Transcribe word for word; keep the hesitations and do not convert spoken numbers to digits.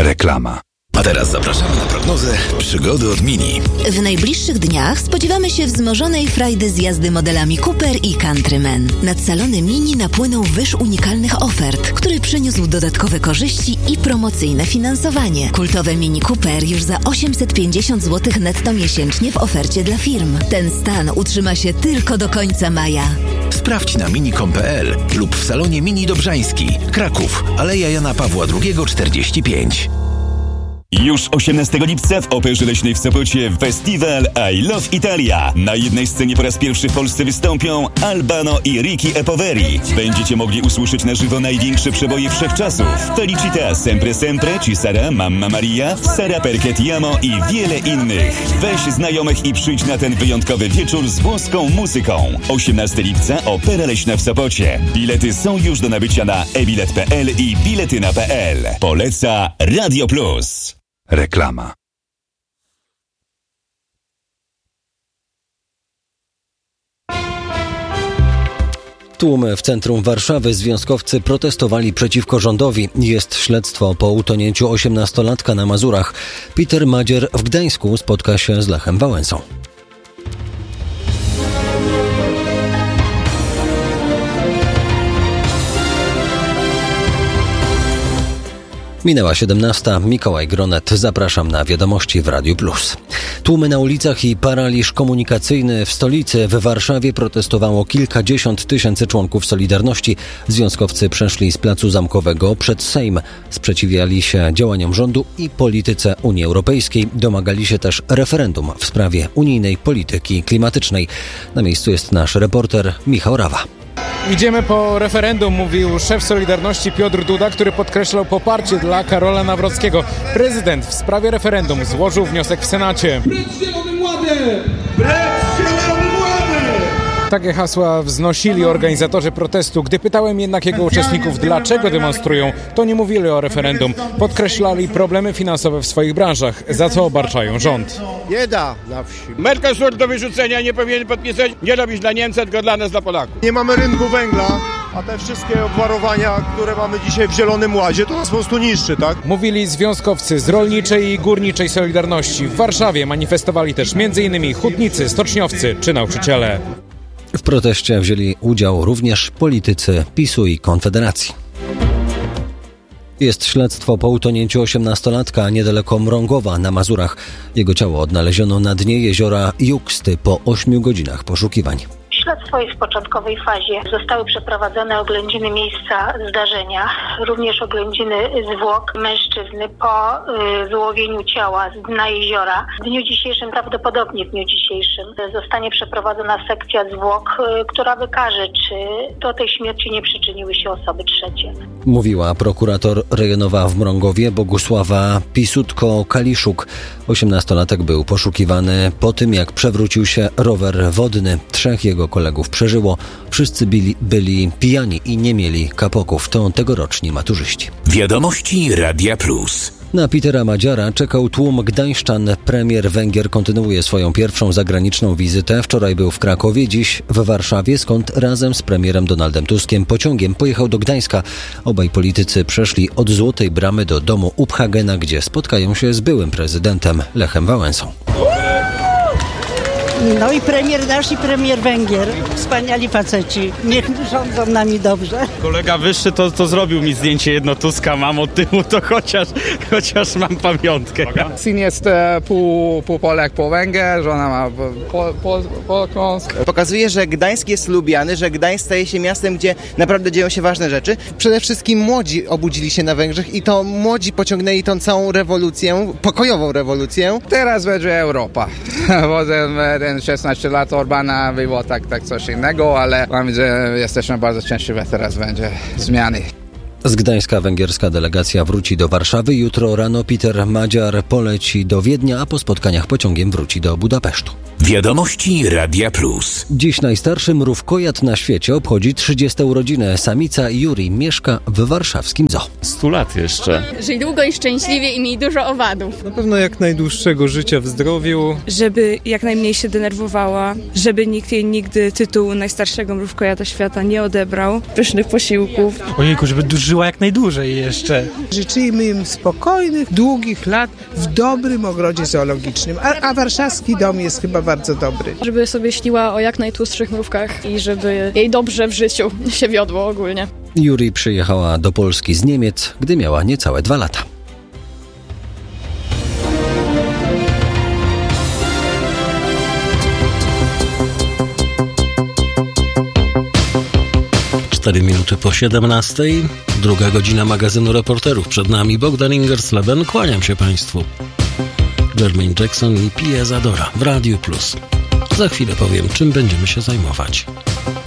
Reklama. A teraz zapraszamy na prognozę przygody od Mini. W najbliższych dniach spodziewamy się wzmożonej frajdy z jazdy modelami Cooper i Countryman. Nad salony Mini napłynął wyż unikalnych ofert, który przyniósł dodatkowe korzyści i promocyjne finansowanie. Kultowe Mini Cooper już za osiemset pięćdziesiąt złotych netto miesięcznie w ofercie dla firm. Ten stan utrzyma się tylko do końca maja. Sprawdź na mini kropka com kropka pe el lub w salonie Mini Dobrzański, Kraków, Aleja Jana Pawła drugiego czterdzieści pięć. Już osiemnastego lipca w Operze Leśnej w Sopocie festiwal I Love Italia. Na jednej scenie po raz pierwszy w Polsce wystąpią Albano i Ricky E. Poveri. Będziecie mogli usłyszeć na żywo największe przeboje wszechczasów. Felicita, Sempre Sempre, Ci Sara, Mamma Maria, Sara Perché Ti Amo i wiele innych. Weź znajomych i przyjdź na ten wyjątkowy wieczór z włoską muzyką. osiemnastego lipca Opera Leśna w Sopocie. Bilety są już do nabycia na e bilet kropka pe el i biletyna kropka pe el. Poleca Radio Plus. Reklama. Tłumy w centrum Warszawy. Związkowcy protestowali przeciwko rządowi. Jest śledztwo po utonięciu osiemnastolatka na Mazurach. Peter Madzier w Gdańsku spotka się z Lechem Wałęsą. Minęła siedemnasta. Mikołaj Gronet. Zapraszam na wiadomości w Radiu Plus. Tłumy na ulicach i paraliż komunikacyjny w stolicy. W Warszawie protestowało kilkadziesiąt tysięcy członków Solidarności. Związkowcy przeszli z Placu Zamkowego przed Sejm. Sprzeciwiali się działaniom rządu i polityce Unii Europejskiej. Domagali się też referendum w sprawie unijnej polityki klimatycznej. Na miejscu jest nasz reporter Michał Rawa. Idziemy po referendum, mówił szef Solidarności Piotr Duda, który podkreślał poparcie dla Karola Nawrockiego. Prezydent w sprawie referendum złożył wniosek w Senacie. Precz Zielonym Ładem! Precz Zielonym Ładem! Takie hasła wznosili organizatorzy protestu. Gdy pytałem jednak jego uczestników, dlaczego demonstrują, to nie mówili o referendum. Podkreślali problemy finansowe w swoich branżach, za co obarczają rząd. Bieda na wsi. Mercosur do wyrzucenia nie powinien podpisać, nie robić dla Niemca, tylko dla nas, dla Polaków. Nie mamy rynku węgla, a te wszystkie obwarowania, które mamy dzisiaj w Zielonym Ładzie, to nas po prostu niszczy, tak? Mówili związkowcy z rolniczej i górniczej Solidarności. W Warszawie manifestowali też między innymi hutnicy, stoczniowcy czy nauczyciele. W proteście wzięli udział również politycy PiSu i Konfederacji. Jest śledztwo po utonięciu osiemnastolatka niedaleko Mrągowa na Mazurach. Jego ciało odnaleziono na dnie jeziora Juksty po ośmiu godzinach poszukiwań. Śledztwo jest w początkowej fazie. Zostały przeprowadzone oględziny miejsca zdarzenia, również oględziny zwłok mężczyzny po y, wyłowieniu ciała z dna jeziora. W dniu dzisiejszym, prawdopodobnie w dniu dzisiejszym, zostanie przeprowadzona sekcja zwłok, y, która wykaże, czy do tej śmierci nie przyczyniły się osoby trzecie. Mówiła prokurator rejonowa w Mrągowie Bogusława Pisutko-Kaliszuk. Osiemnastolatek był poszukiwany po tym, jak przewrócił się rower wodny. Trzech jego kolegów przeżyło. Wszyscy byli, byli pijani i nie mieli kapoków. To tegoroczni maturzyści. Wiadomości Radia Plus. Na Petera Madziara czekał tłum gdańszczan. Premier Węgier kontynuuje swoją pierwszą zagraniczną wizytę. Wczoraj był w Krakowie, dziś w Warszawie, skąd razem z premierem Donaldem Tuskiem pociągiem pojechał do Gdańska. Obaj politycy przeszli od Złotej Bramy do domu Uphagena, gdzie spotkają się z byłym prezydentem Lechem Wałęsą. No i premier nasz i premier Węgier. Wspaniali faceci. Niech rządzą nami dobrze. Kolega wyższy to, to zrobił mi zdjęcie jedno Tuska, mam od tyłu, to chociaż, chociaż mam pamiątkę. Syn jest pół, pół Polak, pół Węgier, żona ma po, po, Polską. Pokazuje, że Gdańsk jest lubiany, że Gdańsk staje się miastem, gdzie naprawdę dzieją się ważne rzeczy. Przede wszystkim młodzi obudzili się na Węgrzech i to młodzi pociągnęli tą całą rewolucję, pokojową rewolucję. Teraz będzie Europa. Potem szesnaście lat Orbana było tak, tak coś innego, ale mam, że jesteśmy bardzo szczęśliwi, teraz będzie zmiany. Z Gdańska węgierska delegacja wróci do Warszawy. Jutro rano Peter Madziar poleci do Wiednia, a po spotkaniach pociągiem wróci do Budapesztu. Wiadomości Radia Plus. Dziś najstarszy mrówkojad na świecie obchodzi trzydzieste urodziny. Samica Yuri mieszka w warszawskim zoo. stu lat jeszcze. Żyj długo i szczęśliwie i miej dużo owadów. Na pewno jak najdłuższego życia w zdrowiu. Żeby jak najmniej się denerwowała, żeby nikt jej nigdy tytułu najstarszego mrówkojada świata nie odebrał. Pysznych posiłków. Ojejku, żeby duży żyła jak najdłużej jeszcze. Życzymy im spokojnych, długich lat w dobrym ogrodzie zoologicznym, a, a warszawski dom jest chyba bardzo dobry. Żeby sobie śniła o jak najtłustszych mrówkach i żeby jej dobrze w życiu się wiodło ogólnie. Juri przyjechała do Polski z Niemiec, gdy miała niecałe dwa lata. Cztery minuty po siedemnastej, druga godzina magazynu Reporterów. Przed nami Bogdan Ingersleben. Kłaniam się Państwu. Jermaine Jackson i Pia Zadora w Radiu Plus. Za chwilę powiem, czym będziemy się zajmować.